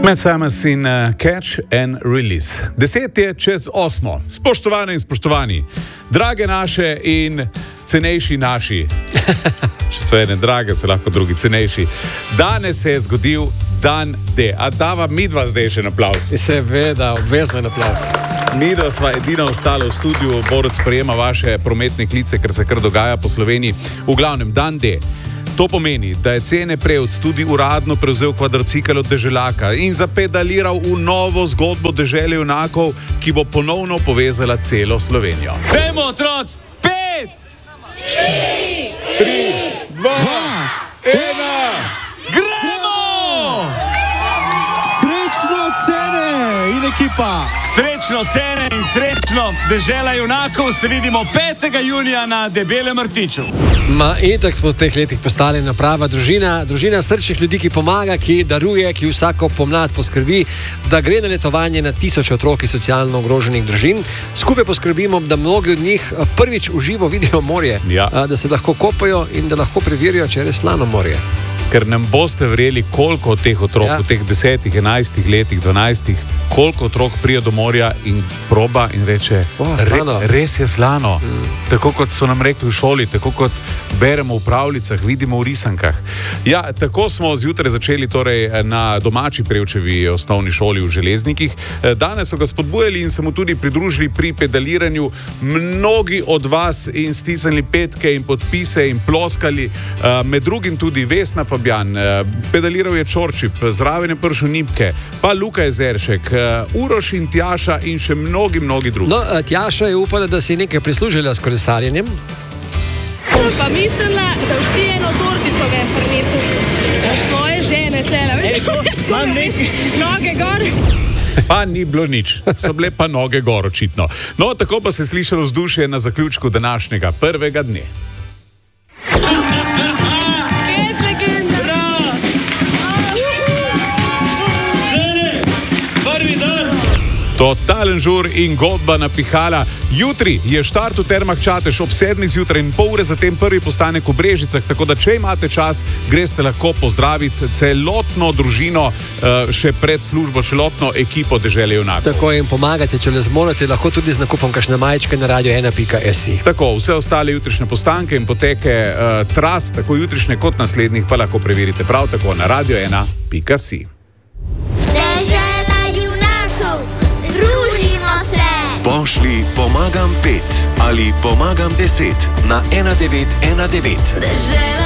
Metsames in catch and release. 10 je čez 8. Spoštovane in spoštovani, drage naše in cenejši naši. Če so ene drage, so lahko drugi cenejši. Danes se je zgodil dan D. A dava midva zdaj še en aplaus? Seveda, obvezno en aplaus. Midva sva edina ostala v studiu, Borut sprejema vaše prometne klice, ker se kar dogaja po Sloveniji. V glavnem, dan D. To pomeni, da je Cene Prevc tudi uradno prevzel kvadricikel od Deželaka in zapedaliral v novo zgodbo dežele junakov, ki bo ponovno povezala celo Slovenijo. Dajmo, otroci! 5, 4, 3, 2, 1, gremo! Srečno Cene in ekipa! Srečno Cene in srečno dežela junakov, se vidimo 5. junija na Debelem Rtiču. Itak smo v teh letih postali prava družina. Družina srčnih ljudi, ki pomaga, ki daruje, ki vsako pomlad poskrbi, da gre na letovanje na 1000 otrok iz socialno ogroženih družin. Skupaj poskrbimo, da mnogi od njih prvič v živo vidijo morje, da se lahko kopajo in da lahko preverijo, če je res slano morje. Ker nam boste verjeli, koliko od teh otrok v teh 10, 11 letih, 12, koliko otrok prije do morja in proba in reče, res je slano. Tako kot so nam rekli v šoli, tako kot beremo v pravljicah, vidimo v risankah. Ja, tako smo zjutraj začeli torej na domači Prevčevi osnovni šoli v Železnikih. Danes so ga spodbujali in se mu tudi pridružili pri pedaliranju mnogi od vas in stisnili petke in podpise in ploskali, med drugim tudi Vesna Fabjan, pedaliral je Čorčip, zraven je prišel Nipke, pa Luka Jezeršek, Uroš in Tjaša in še mnogi drugi. No, Tjaša je upala, da si nekaj prislužila s kolesarjenjem. Pa mislila, da všti eno tortico me je prinesel svoje žene tele, veš, noge gor. Pa ni bilo nič, so bile pa noge gor očitno. No, tako pa se je slišalo vzdušje na zaključku današnjega prvega dne. Totalen žur in godba napihala. Jutri je štart v Termah Čatež ob 7 zjutraj in pol ure zatem prvi postanek v Brežicah, tako da če imate čas, greste lahko pozdraviti celotno družino, še pred službo, celotno ekipo dežele junakov. Tako jim pomagate, če le zmorete, lahko tudi z nakupom kakšne majčke na radio1.si. Tako, vse ostale jutrišnje postanke in poteke tras, tako jutrišnje kot naslednjih, pa lahko preverite prav tako na radio1.si. Pošli pomagam 5 ali pomagam 10 na 1919.